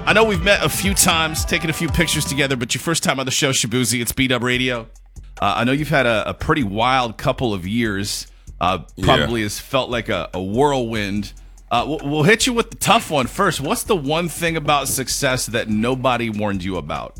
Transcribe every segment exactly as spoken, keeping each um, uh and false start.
I know we've met a few times, taken a few pictures together, but your first time on the show, Shabuzi, it's B-Dub Radio. Uh, I know you've had a, a pretty wild couple of years. Uh, probably Yeah. has felt like a, a whirlwind. Uh, we'll, we'll hit you with the tough one first. What's the one thing about success that nobody warned you about?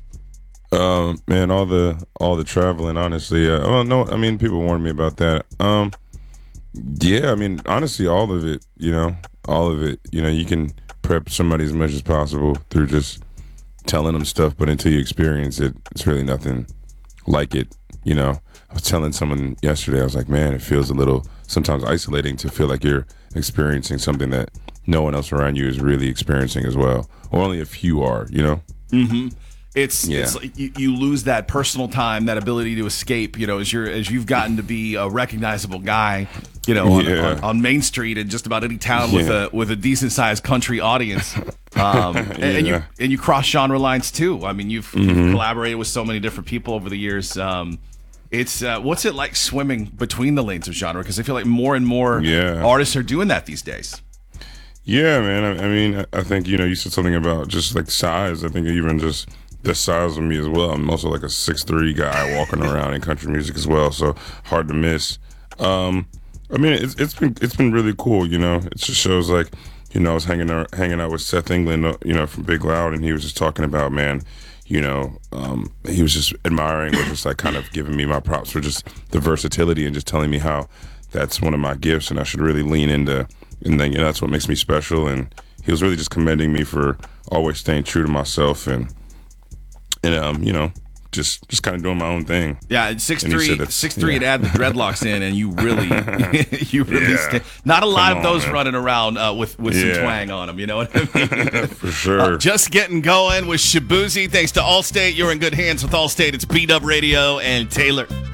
Um, man, all the all the traveling, honestly. Uh, well, no, I mean, people warned me about that. Um, yeah, I mean, honestly, all of it. You know, all of it. You know, you can prep somebody as much as possible through just telling them stuff, but until you experience it, it's really nothing like it. You know, I was telling someone yesterday, I was like, man, it feels a little sometimes isolating to feel like you're experiencing something that no one else around you is really experiencing as well, or only a few are. You know. Mm-hmm. It's Yeah. it's like you, you lose that personal time, that ability to escape. You know, as you're as you've gotten to be a recognizable guy, you know, on, Yeah. on, on Main Street in just about any town with Yeah. a with a decent sized country audience, um, and, and you Yeah. and you cross genre lines too. I mean, you've, Mm-hmm. you've collaborated with so many different people over the years. Um, it's uh, what's it like swimming between the lanes of genre? Because I feel like more and more Yeah. artists are doing that these days. Yeah, man. I, I mean, I- I think, you know, you said something about just like size. I think even just the size of me as well. I'm also like a six three guy walking around in country music as well, so hard to miss. Um, I mean, it's it's been it's been really cool. You know, it just shows like, you know, I was hanging out hanging out with Seth England, uh, you know, from Big Loud, and he was just talking about, man, you know, um, he was just admiring or just like kind of giving me my props for just the versatility and just telling me how that's one of my gifts and I should really lean into, and then, you know, that's what makes me special. And he was really just commending me for always staying true to myself and, and um, you know, just just kind of doing my own thing. Yeah, and six And he three, said that's- six three, yeah. and add the dreadlocks in, and you really, you really, Yeah. sta- not a lot Come of those on, man. running around uh, with with some Yeah. twang on them. You know what I mean? For sure. Uh, just getting going with Shabuzi. Thanks to Allstate, you're in good hands with Allstate. It's B-Dub Radio and Taylor.